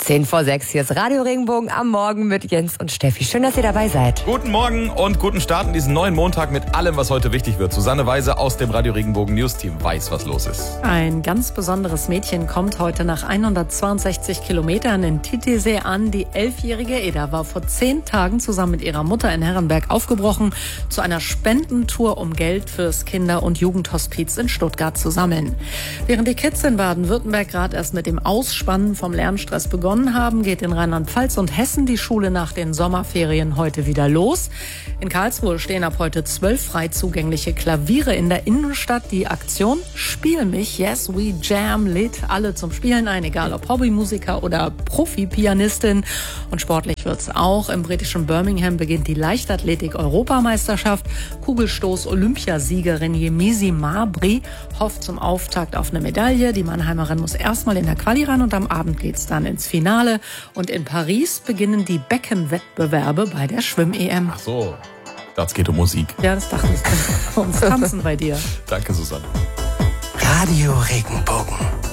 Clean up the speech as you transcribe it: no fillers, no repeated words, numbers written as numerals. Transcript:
10:06, hier ist Radio Regenbogen am Morgen mit Jens und Steffi. Schön, dass ihr dabei seid. Guten Morgen und guten Start in diesen neuen Montag mit allem, was heute wichtig wird. Susanne Weise aus dem Radio Regenbogen News Team weiß, was los ist. Ein ganz besonderes Mädchen kommt heute nach 162 Kilometern in Titisee an. Die 11-jährige Eda war vor 10 Tagen zusammen mit ihrer Mutter in Herrenberg aufgebrochen zu einer Spendentour, um Geld fürs Kinder- und Jugendhospiz in Stuttgart zu sammeln. Während die Kids in Baden-Württemberg gerade erst mit dem Ausspannen vom Lernstress begonnen haben, geht in Rheinland-Pfalz und Hessen die Schule nach den Sommerferien heute wieder los. In Karlsruhe stehen ab heute 12 frei zugängliche Klaviere in der Innenstadt. Die Aktion Spiel mich, Yes We Jam, lädt alle zum Spielen ein, egal ob Hobbymusiker oder Profi-Pianistin. Und sportlich wird's auch. Im britischen Birmingham beginnt die Leichtathletik-Europameisterschaft. Kugelstoß-Olympiasiegerin Yemisi Mabry hofft zum Auftakt auf eine Medaille. Die Mannheimerin muss erstmal in der Quali ran und am Abend geht's dann ins Finale. Und in Paris beginnen die Beckenwettbewerbe bei der Schwimm-EM. Ach so, das geht um Musik. Ja, das dachte ich. Ums Tanzen bei dir. Danke, Susanne. Radio Regenbogen.